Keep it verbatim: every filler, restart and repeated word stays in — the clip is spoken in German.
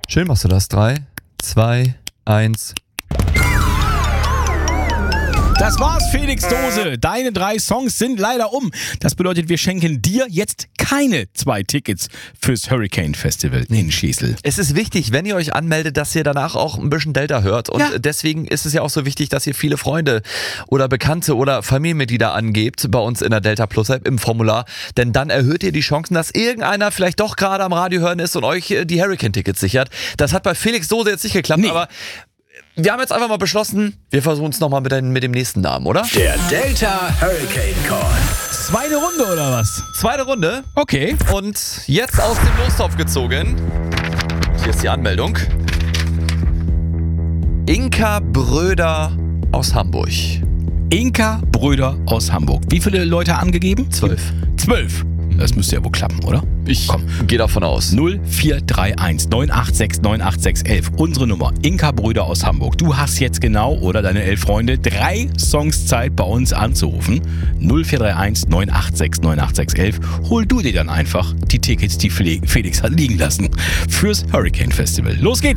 Schön machst du das. drei, zwei, eins. Das war's, Felix Dose. Deine drei Songs sind leider um. Das bedeutet, wir schenken dir jetzt keine zwei Tickets fürs Hurricane Festival in Schesel. Es ist wichtig, wenn ihr euch anmeldet, dass ihr danach auch ein bisschen Delta hört. Und Ja. deswegen ist es ja auch so wichtig, dass ihr viele Freunde oder Bekannte oder Familienmitglieder angebt bei uns in der Delta Plus App im Formular. Denn dann erhöht ihr die Chancen, dass irgendeiner vielleicht doch gerade am Radio hören ist und euch die Hurricane-Tickets sichert. Das hat bei Felix Dose jetzt nicht geklappt, Nee. aber wir haben jetzt einfach mal beschlossen, wir versuchen es nochmal mit, den- mit dem nächsten Namen, oder? Der Delta Hurricane Call. Zweite Runde oder was? Zweite Runde. Okay. Und jetzt aus dem Lostopf gezogen. Hier ist die Anmeldung. Inka Bröder aus Hamburg. Inka Bröder aus Hamburg. Wie viele Leute angegeben? Zwölf. Zwölf. Das müsste ja wohl klappen, oder? Ich Komm. gehe davon aus. null vier drei eins neun acht sechs neun acht sechs eins. Unsere Nummer. Inka Bröder aus Hamburg. Du hast jetzt genau, oder deine elf Freunde, drei Songs Zeit bei uns anzurufen. null vier drei eins neun acht sechs neun acht sechs eins. Hol du dir dann einfach die Tickets, die Felix hat liegen lassen, fürs Hurricane Festival. Los geht's!